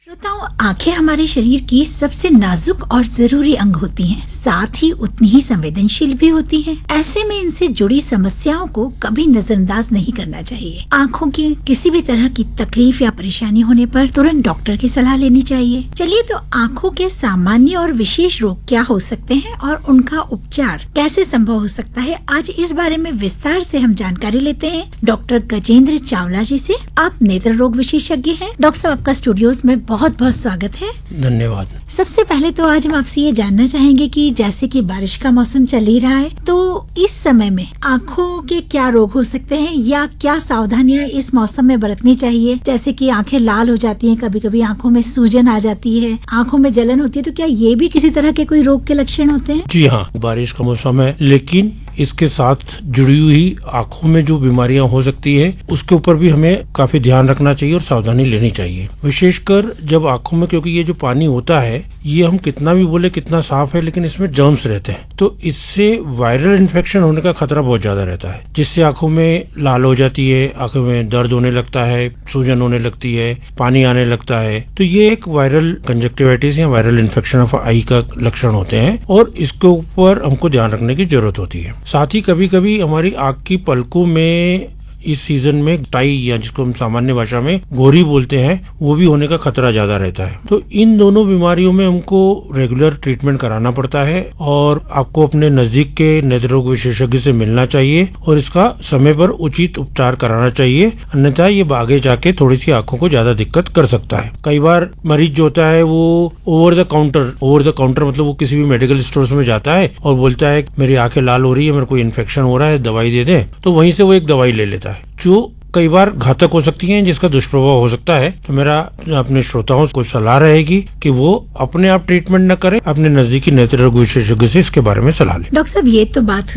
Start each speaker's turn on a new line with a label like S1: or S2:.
S1: श्रोताओं, आंखें हमारे शरीर की सबसे नाजुक और जरूरी अंग होती हैं, साथ ही उतनी ही संवेदनशील भी होती हैं। ऐसे में इनसे जुड़ी समस्याओं को कभी नजरअंदाज नहीं करना चाहिए। आंखों की किसी भी तरह की तकलीफ या परेशानी होने पर तुरंत डॉक्टर की सलाह लेनी चाहिए। चलिए तो आंखों के सामान्य और विशेष रोग क्या हो सकते हैं और उनका उपचार कैसे संभव हो सकता है, आज इस बारे में विस्तार से हम जानकारी लेते हैं डॉक्टर गजेंद्र चावला जी से। आप नेत्र रोग विशेषज्ञ हैं। डॉक्टर साहब, आपका स्टूडियोज में बहुत बहुत स्वागत है।
S2: धन्यवाद।
S1: सबसे पहले तो आज हम आपसे ये जानना चाहेंगे कि जैसे कि बारिश का मौसम चल ही रहा है, तो इस समय में आंखों के क्या रोग हो सकते हैं या क्या सावधानियां इस मौसम में बरतनी चाहिए? जैसे कि आंखें लाल हो जाती हैं, कभी कभी आंखों में सूजन आ जाती है, आंखों में जलन होती है, तो क्या ये भी किसी तरह के कोई रोग के लक्षण होते हैं?
S2: जी हाँ, बारिश का मौसम है, लेकिन इसके साथ जुड़ी हुई आंखों में जो बीमारियां हो सकती है उसके ऊपर भी हमें काफी ध्यान रखना चाहिए और सावधानी लेनी चाहिए। विशेषकर जब आंखों में, क्योंकि ये जो पानी होता है ये हम कितना भी बोले कितना साफ है, लेकिन इसमें जर्म्स रहते हैं, तो इससे वायरल इन्फेक्शन होने का खतरा बहुत ज्यादा रहता है, जिससे आंखों में लाल हो जाती है, आंखों में दर्द होने लगता है, सूजन होने लगती है, पानी आने लगता है। तो ये एक वायरल कंजक्टिवाइटिस या वायरल इन्फेक्शन ऑफ आई का लक्षण होते हैं और इसके ऊपर हमको ध्यान रखने की जरूरत होती है। साथ ही कभी कभी हमारी आंख की पलकों में इस सीजन में टाई या जिसको हम सामान्य भाषा में गोरी बोलते हैं, वो भी होने का खतरा ज्यादा रहता है। तो इन दोनों बीमारियों में हमको रेगुलर ट्रीटमेंट कराना पड़ता है और आपको अपने नजदीक के नेत्र रोग विशेषज्ञ से मिलना चाहिए और इसका समय पर उचित उपचार कराना चाहिए, अन्यथा ये आगे जाके थोड़ी सी आंखों को ज्यादा दिक्कत कर सकता है। कई बार मरीज जो होता है वो ओवर द काउंटर मतलब वो किसी भी मेडिकल स्टोर में जाता है और बोलता है मेरी आंखें लाल हो रही है, मेरे को इन्फेक्शन हो रहा है, दवाई दे दे, तो वहीं से वो एक दवाई ले लेता है जो कई बार घातक हो सकती है, जिसका दुष्प्रभाव हो सकता है। तो मेरा अपने श्रोताओं को सलाह रहेगी कि वो अपने आप ट्रीटमेंट न करें, अपने नजदीकी नेत्र रोग विशेषज्ञ से इसके बारे में सलाह लें।
S1: डॉक्टर साहब, ये तो बात